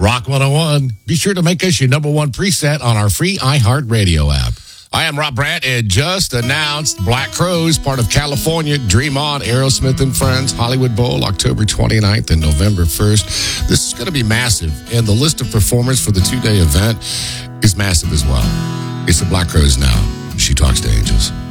Rock 101. Be sure to make us your number one preset on our free iHeartRadio app. I am Rob Brandt, and just announced Black Crowes, part of California, Dream On, Aerosmith and Friends, Hollywood Bowl, October 29th and November 1st. This is going to be massive, and the list of performers for the two-day event is massive as well. It's the Black Crowes now. She Talks to Angels.